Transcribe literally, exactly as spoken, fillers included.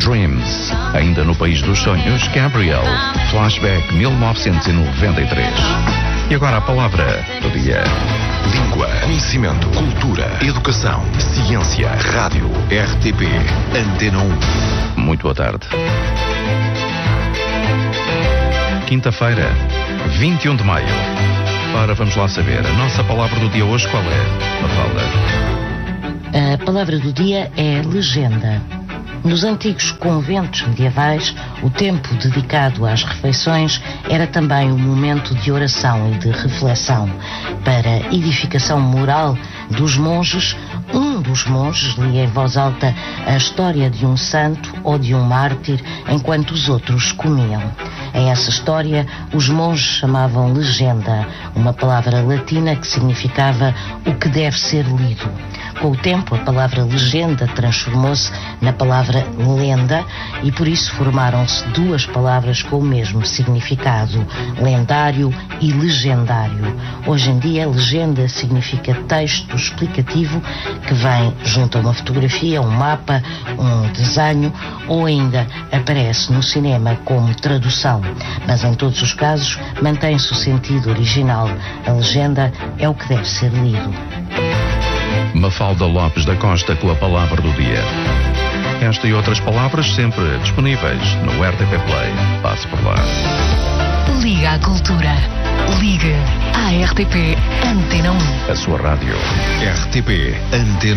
Dreams. Ainda no País dos Sonhos, Gabriel. Flashback mil novecentos e noventa e três. E agora a palavra do dia. Língua, conhecimento, cultura, educação, ciência, rádio, R T P, Antena um. Muito boa tarde. Quinta-feira, vinte e um de maio. Ora, vamos lá saber. A nossa palavra do dia hoje qual é, Mafalda? A palavra do dia é legenda. Nos antigos conventos medievais, o tempo dedicado às refeições era também um momento de oração e de reflexão. Para edificação moral dos monges, um dos monges lia em voz alta a história de um santo ou de um mártir, enquanto os outros comiam. A essa história, os monges chamavam legenda, uma palavra latina que significava o que deve ser lido. Com o tempo, a palavra legenda transformou-se na palavra lenda e por isso formaram-se duas palavras com o mesmo significado, lendário e legendário. Hoje em dia, legenda significa texto explicativo que vem junto a uma fotografia, um mapa, um desenho ou ainda aparece no cinema como tradução. Mas em todos os casos, mantém-se o sentido original. A legenda é o que deve ser lido. Mafalda Lopes da Costa com a palavra do dia. Esta e outras palavras sempre disponíveis no R T P Play. Passe por lá. Liga à cultura. Liga à R T P Antena um. A sua rádio. R T P, Antena